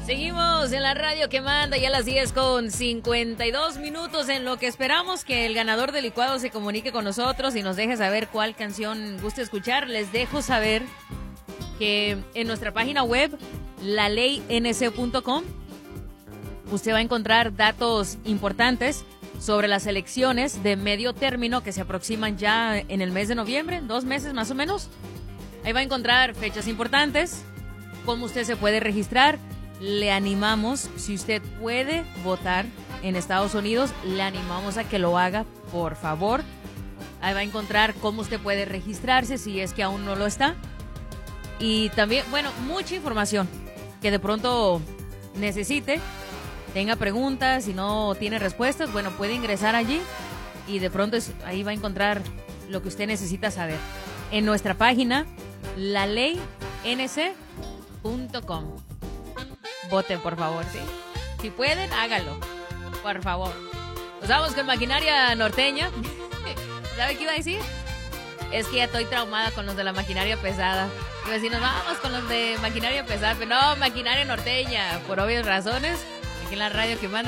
Seguimos en la radio que manda ya a las 10:52 en lo que esperamos que el ganador del licuado se comunique con nosotros y nos deje saber cuál canción gusta escuchar. Les dejo saber que en nuestra página web, laleync.com, usted va a encontrar datos importantes sobre las elecciones de medio término que se aproximan ya en el mes de noviembre, 2 meses más o menos. Ahí va a encontrar fechas importantes, cómo usted se puede registrar. Le animamos, si usted puede votar en Estados Unidos, le animamos a que lo haga, por favor. Ahí va a encontrar cómo usted puede registrarse si es que aún no lo está. Y también, bueno, mucha información que de pronto necesite, tenga preguntas, si no tiene respuestas, bueno, puede ingresar allí y de pronto ahí va a encontrar lo que usted necesita saber. En nuestra página, laleync.com. Voten, por favor, sí. Si pueden, háganlo. Por favor. Nos vamos con maquinaria norteña. ¿Sabe qué iba a decir? Es que ya estoy traumada con los de la maquinaria pesada. Iba a decir, nos vamos con los de maquinaria pesada. Pero no, maquinaria norteña. Por obvias razones. Aquí en la radio que manda.